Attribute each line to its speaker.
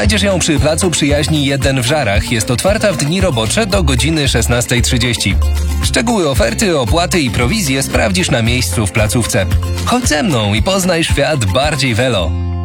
Speaker 1: Znajdziesz ją przy Placu Przyjaźni 1 w Żarach. Jest otwarta w dni robocze do godziny 16:30. Szczegóły oferty, opłaty i prowizje sprawdzisz na miejscu w placówce. Chodź ze mną i poznaj świat bardziej Velo.